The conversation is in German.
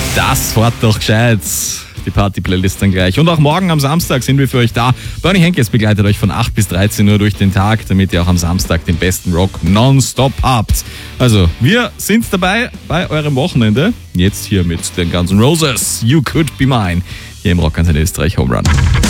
Das fährt doch gescheit. Die Party-Playlist dann gleich. Und auch morgen am Samstag sind wir für euch da. Bernie Henkes begleitet euch von 8 bis 13 Uhr durch den Tag, damit ihr auch am Samstag den besten Rock nonstop habt. Also, wir sind dabei bei eurem Wochenende. Jetzt hier mit den Guns N' Roses. You Could Be Mine. Hier im Rock Antenne Österreich Home Run.